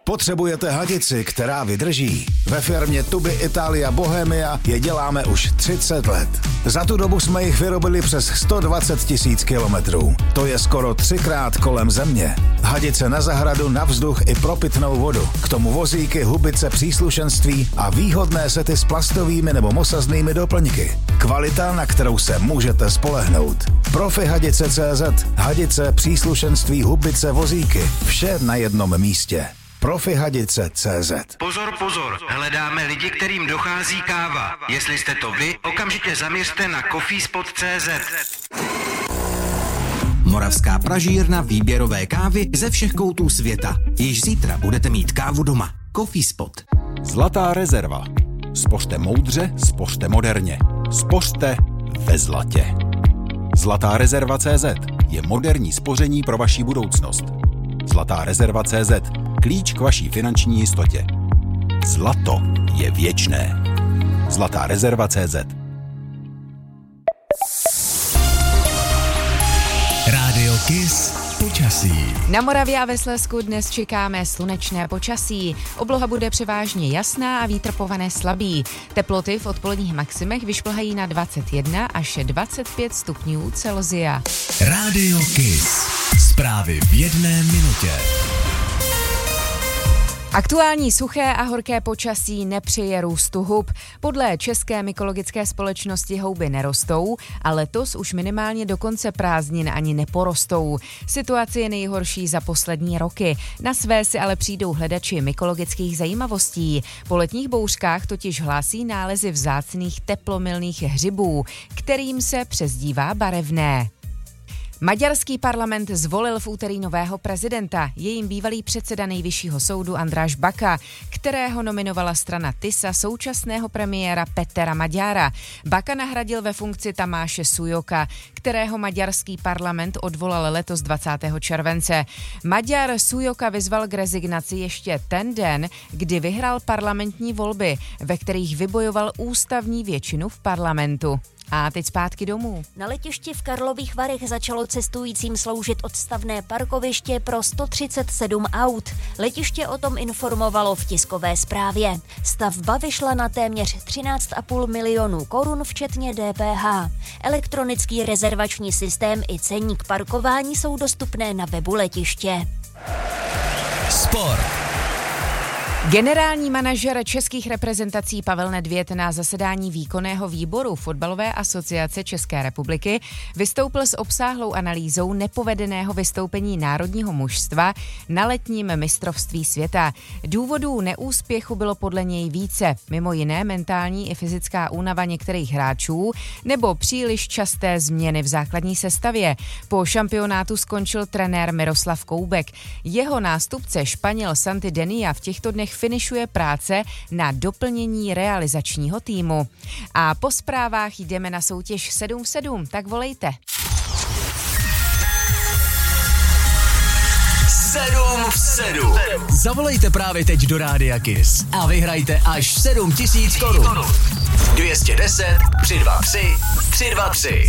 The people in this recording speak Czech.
Potřebujete hadici, která vydrží? Ve firmě Tuby Italia Bohemia je děláme už 30 let. Za tu dobu jsme jich vyrobili přes 120 000 kilometrů. To je skoro 3krát kolem země. Hadice na zahradu, na vzduch i pro pitnou vodu. K tomu vozíky, hubice, příslušenství a výhodné sety s plastovými nebo mosaznými doplňky. Kvalita, na kterou se můžete spolehnout. Profi Hadice.cz. Hadice, příslušenství, hubice, vozíky. Vše na jednom místě. Profihadice.cz. Pozor, pozor, hledáme lidi, kterým dochází káva. Jestli jste to vy, okamžitě zaměřte na coffeespot.cz. Moravská pražírna výběrové kávy ze všech koutů světa. Již zítra budete mít kávu doma. Coffeespot. Zlatá rezerva. Spořte moudře, spořte moderně. Spořte ve zlatě. Zlatá rezerva.cz je moderní spoření pro vaši budoucnost. Zlatá rezerva.cz. Klíč k vaší finanční jistotě. Zlato je věčné. Zlatá rezerva.cz. Rádio Kiss počasí. Na Moravě a ve Slezsku dnes čekáme slunečné počasí. Obloha bude převážně jasná a vítr povane slabý. Teploty v odpoledních maximech vyšplhají na 21 až 25 stupňů Celsia. Rádio Kiss. Zprávy v jedné minutě. Aktuální suché a horké počasí nepřeje růstu hub. Podle České mykologické společnosti houby nerostou a letos už minimálně do konce prázdnin ani neporostou. Situace je nejhorší za poslední roky. Na své si ale přijdou hledači mykologických zajímavostí. Po letních bouřkách totiž hlásí nálezy vzácných teplomilných hřibů, kterým se přezdívá barevné. Maďarský parlament zvolil v úterý nového prezidenta, je jim bývalý předseda nejvyššího soudu András Baka, kterého nominovala strana Tisa současného premiéra Petera Magyara. Baka nahradil ve funkci Tamáše Sujoka, kterého maďarský parlament odvolal letos 20. července. Maďar Sujoka vyzval k rezignaci ještě ten den, kdy vyhrál parlamentní volby, ve kterých vybojoval ústavní většinu v parlamentu. A teď zpátky domů. Na letišti v Karlových Varech začalo cestujícím sloužit odstavné parkoviště pro 137 aut. Letiště o tom informovalo v tiskové zprávě. Stavba vyšla na téměř 13,5 milionů korun včetně DPH. Elektronický rezervační systém i ceník parkování jsou dostupné na webu letiště. Sport. Generální manažer českých reprezentací Pavel Nedvěd na zasedání výkonného výboru Fotbalové asociace České republiky vystoupil s obsáhlou analýzou nepovedeného vystoupení národního mužstva na letním mistrovství světa. Důvodů neúspěchu bylo podle něj více, mimo jiné mentální i fyzická únava některých hráčů nebo příliš časté změny v základní sestavě. Po šampionátu skončil trenér Miroslav Koubek. Jeho nástupce Španěl Santi Denia v těchto dnech finišuje práce na doplnění realizačního týmu. A po zprávách jdeme na soutěž 7 v 7, tak volejte. 7 v 7. Zavolejte právě teď do Rádia Kiss a vyhrajte až 7 000 korun. 210 323 323.